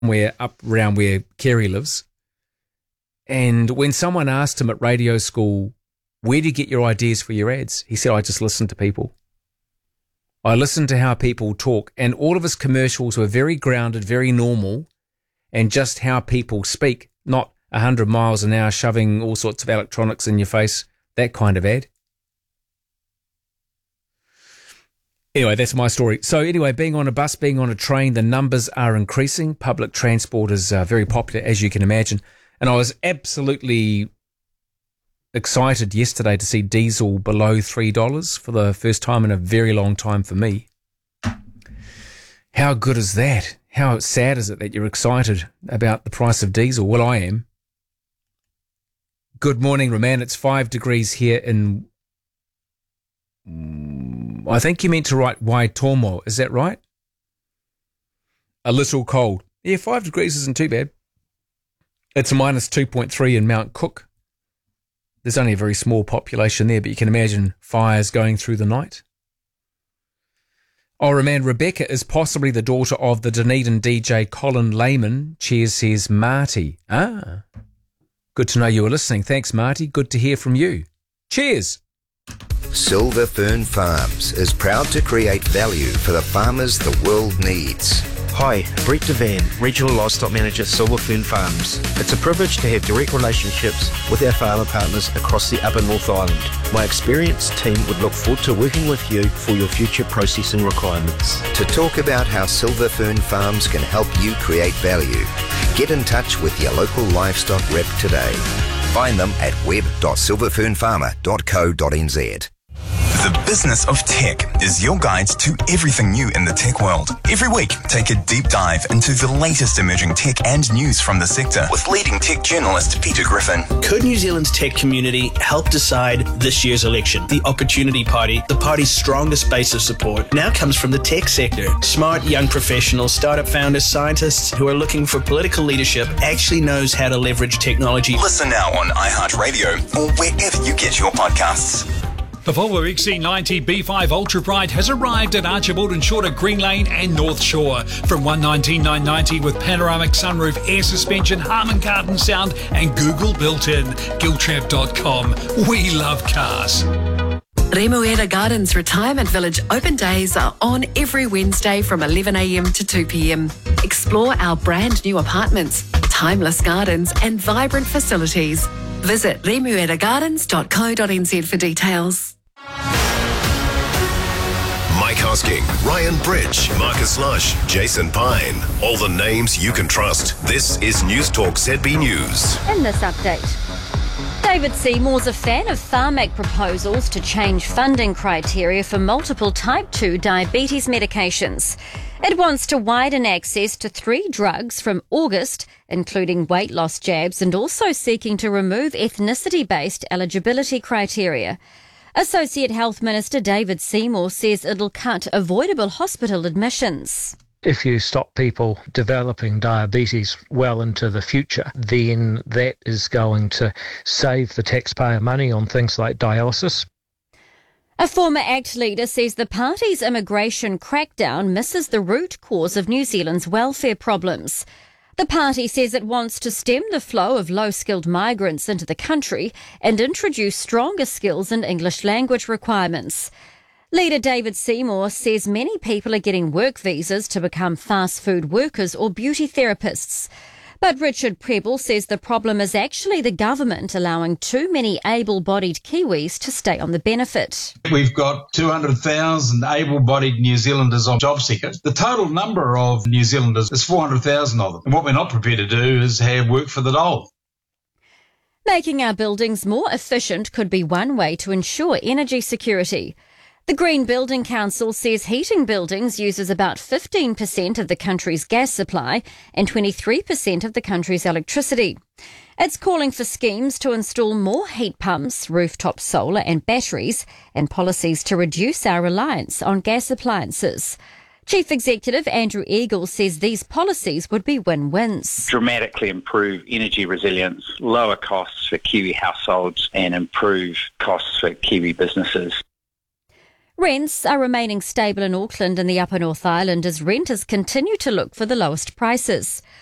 somewhere up around where Kerry lives. And when someone asked him at radio school, where do you get your ideas for your ads? He said, I just listen to people. I listen to how people talk, and all of his commercials were very grounded, very normal, and just how people speak, not 100 miles an hour shoving all sorts of electronics in your face, that kind of ad. Anyway, that's my story. So anyway, being on a bus, being on a train, the numbers are increasing. Public transport is very popular, as you can imagine. And I was absolutely excited yesterday to see diesel below $3 for the first time in a very long time for me. How good is that? How sad is it that you're excited about the price of diesel? Well, I am. Good morning, Roman. It's 5 degrees here in... I think you meant to write Waitomo. Is that right? A little cold. Yeah, 5 degrees isn't too bad. It's minus 2.3 in Mount Cook. There's only a very small population there, but you can imagine fires going through the night. Oh, Roman, Rebecca is possibly the daughter of the Dunedin DJ Colin Lehman. Cheers, says Marty. Ah, good to know you were listening. Thanks, Marty. Good to hear from you. Cheers. Silver Fern Farms is proud to create value for the farmers the world needs. Hi, Brett Devan, Regional Livestock Manager, Silver Fern Farms. It's a privilege to have direct relationships with our farmer partners across the Upper North Island. My experienced team would look forward to working with you for your future processing requirements. To talk about how Silver Fern Farms can help you create value, get in touch with your local livestock rep today. Find them at web.silverfernfarmer.co.nz. The Business of Tech is your guide to everything new in the tech world. Every week, take a deep dive into the latest emerging tech and news from the sector with leading tech journalist Peter Griffin. Could New Zealand's tech community help decide this year's election? The Opportunity Party, the party's strongest base of support, now comes from the tech sector. Smart young professionals, startup founders, scientists who are looking for political leadership actually knows how to leverage technology. Listen now on iHeartRadio or wherever you get your podcasts. The Volvo XC90 B5 Ultra Bright has arrived at Archibald and Shorter Green Lane and North Shore. From $119,990 with panoramic sunroof, air suspension, Harman Kardon sound and Google built-in. Giltrap.com. We love cars. Remuera Gardens Retirement Village open days are on every Wednesday from 11 a.m. to 2 p.m. Explore our brand new apartments, timeless gardens and vibrant facilities. Visit remueragardens.co.nz for details. Mike Hosking, Ryan Bridge, Marcus Lush, Jason Pine. All the names you can trust. This is News Talk ZB News. In this update, David Seymour's a fan of Pharmac proposals to change funding criteria for multiple type 2 diabetes medications. It wants to widen access to 3 drugs from August, including weight loss jabs, and also seeking to remove ethnicity-based eligibility criteria. Associate Health Minister David Seymour says it'll cut avoidable hospital admissions. If you stop people developing diabetes well into the future, then that is going to save the taxpayer money on things like dialysis. A former ACT leader says the party's immigration crackdown misses the root cause of New Zealand's welfare problems. The party says it wants to stem the flow of low-skilled migrants into the country and introduce stronger skills and English language requirements. Leader David Seymour says many people are getting work visas to become fast food workers or beauty therapists. But Richard Prebble says the problem is actually the government allowing too many able-bodied Kiwis to stay on the benefit. We've got 200,000 able-bodied New Zealanders on job seekers. The total number of New Zealanders is 400,000 of them. And what we're not prepared to do is have work for the dole. Making our buildings more efficient could be one way to ensure energy security. The Green Building Council says heating buildings uses about 15% of the country's gas supply and 23% of the country's electricity. It's calling for schemes to install more heat pumps, rooftop solar and batteries, and policies to reduce our reliance on gas appliances. Chief Executive Andrew Eagle says these policies would be win-wins. Dramatically improve energy resilience, lower costs for Kiwi households and improve costs for Kiwi businesses. Rents are remaining stable in Auckland and the Upper North Island as renters continue to look for the lowest prices.